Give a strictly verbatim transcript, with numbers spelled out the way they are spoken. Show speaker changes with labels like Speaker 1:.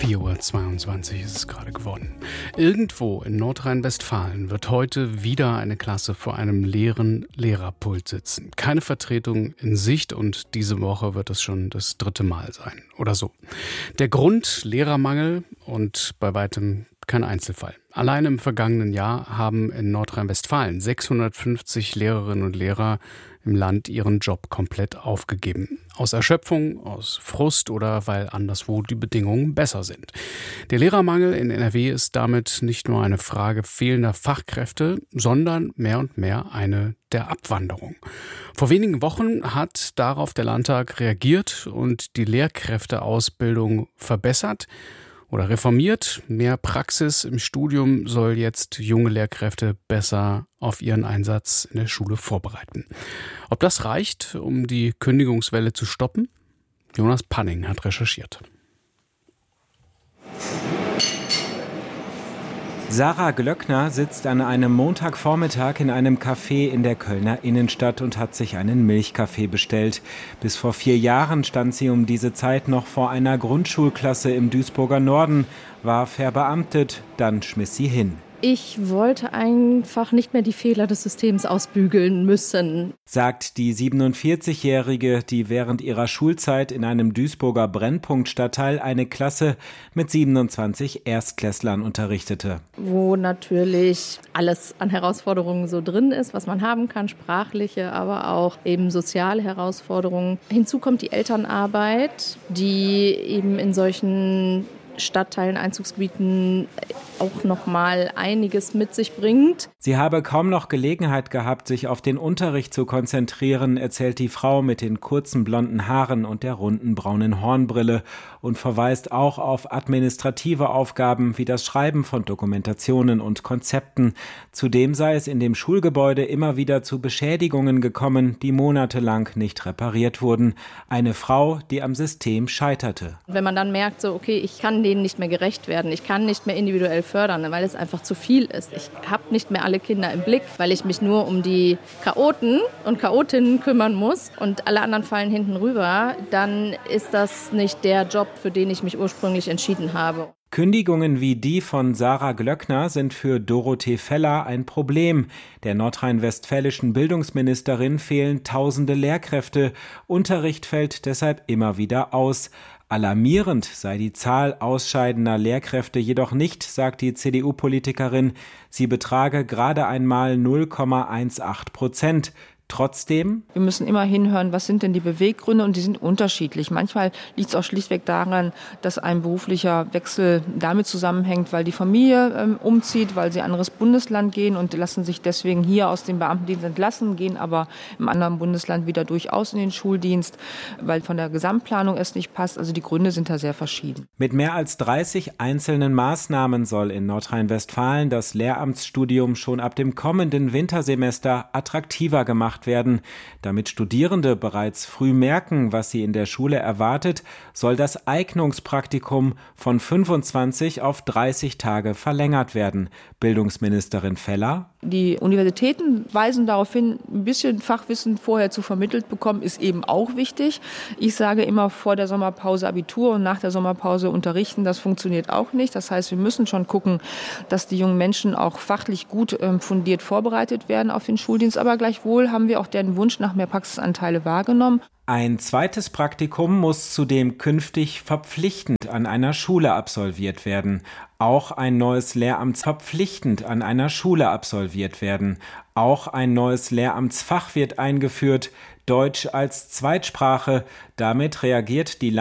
Speaker 1: vier Uhr zweiundzwanzig ist es gerade geworden. Irgendwo in Nordrhein-Westfalen wird heute wieder eine Klasse vor einem leeren Lehrerpult sitzen. Keine Vertretung in Sicht und diese Woche wird es schon das dritte Mal sein oder so. Der Grund Lehrermangel und bei weitem kein Einzelfall. Allein im vergangenen Jahr haben in Nordrhein-Westfalen sechshundertfünfzig Lehrerinnen und Lehrer im Land ihren Job komplett aufgegeben. Aus Erschöpfung, aus Frust oder weil anderswo die Bedingungen besser sind. Der Lehrermangel in N R W ist damit nicht nur eine Frage fehlender Fachkräfte, sondern mehr und mehr eine der Abwanderung. Vor wenigen Wochen hat darauf der Landtag reagiert und die Lehrkräfteausbildung verbessert oder reformiert. Mehr Praxis im Studium soll jetzt junge Lehrkräfte besser auf ihren Einsatz in der Schule vorbereiten. Ob das reicht, um die Kündigungswelle zu stoppen? Jonas Panning hat recherchiert.
Speaker 2: Sarah Glöckner sitzt an einem Montagvormittag in einem Café in der Kölner Innenstadt und hat sich einen Milchkaffee bestellt. Bis vor vier Jahren stand sie um diese Zeit noch vor einer Grundschulklasse im Duisburger Norden, war verbeamtet, dann schmiss sie hin.
Speaker 3: Ich wollte einfach nicht mehr die Fehler des Systems ausbügeln müssen,
Speaker 2: sagt die siebenundvierzigjährige, die während ihrer Schulzeit in einem Duisburger Brennpunktstadtteil eine Klasse mit siebenundzwanzig Erstklässlern unterrichtete.
Speaker 3: Wo natürlich alles an Herausforderungen so drin ist, was man haben kann, sprachliche, aber auch eben soziale Herausforderungen. Hinzu kommt die Elternarbeit, die eben in solchen Stadtteilen, Einzugsgebieten auch noch mal einiges mit sich bringt.
Speaker 2: Sie habe kaum noch Gelegenheit gehabt, sich auf den Unterricht zu konzentrieren, erzählt die Frau mit den kurzen blonden Haaren und der runden braunen Hornbrille und verweist auch auf administrative Aufgaben wie das Schreiben von Dokumentationen und Konzepten. Zudem sei es in dem Schulgebäude immer wieder zu Beschädigungen gekommen, die monatelang nicht repariert wurden. Eine Frau, die am System scheiterte.
Speaker 3: Wenn man dann merkt, so okay, ich kann denen nicht mehr gerecht werden, ich kann nicht mehr individuell fördern, weil es einfach zu viel ist. Ich habe nicht mehr alle Kinder im Blick, weil ich mich nur um die Chaoten und Chaotinnen kümmern muss und alle anderen fallen hinten rüber, dann ist das nicht der Job, für den ich mich ursprünglich entschieden habe.
Speaker 2: Kündigungen wie die von Sarah Glöckner sind für Dorothee Feller ein Problem. Der nordrhein-westfälischen Bildungsministerin fehlen tausende Lehrkräfte. Unterricht fällt deshalb immer wieder aus. Alarmierend sei die Zahl ausscheidender Lehrkräfte jedoch nicht, sagt die C D U-Politikerin. Sie betrage gerade einmal null Komma achtzehn Prozent. Trotzdem?
Speaker 4: Wir müssen immer hinhören, was sind denn die Beweggründe, und die sind unterschiedlich. Manchmal liegt es auch schlichtweg daran, dass ein beruflicher Wechsel damit zusammenhängt, weil die Familie ähm, umzieht, weil sie in ein anderes Bundesland gehen und lassen sich deswegen hier aus dem Beamtendienst entlassen, gehen aber im anderen Bundesland wieder durchaus in den Schuldienst, weil von der Gesamtplanung es nicht passt. Also die Gründe sind da sehr verschieden.
Speaker 2: Mit mehr als dreißig einzelnen Maßnahmen soll in Nordrhein-Westfalen das Lehramtsstudium schon ab dem kommenden Wintersemester attraktiver gemacht werden. Damit Studierende bereits früh merken, was sie in der Schule erwartet, soll das Eignungspraktikum von fünfundzwanzig auf dreißig Tage verlängert werden. Bildungsministerin Feller:
Speaker 4: Die Universitäten weisen darauf hin, ein bisschen Fachwissen vorher zu vermittelt bekommen, ist eben auch wichtig. Ich sage immer, vor der Sommerpause Abitur und nach der Sommerpause unterrichten, das funktioniert auch nicht. Das heißt, wir müssen schon gucken, dass die jungen Menschen auch fachlich gut ähm, fundiert vorbereitet werden auf den Schuldienst. Aber gleichwohl haben wir auch deren Wunsch nach mehr Praxisanteile wahrgenommen.
Speaker 2: Ein zweites Praktikum muss zudem künftig verpflichtend an einer Schule absolviert werden. Auch ein neues Lehramt verpflichtend an einer Schule absolviert werden. Auch ein neues Lehramtsfach wird eingeführt, Deutsch als Zweitsprache. Damit reagiert die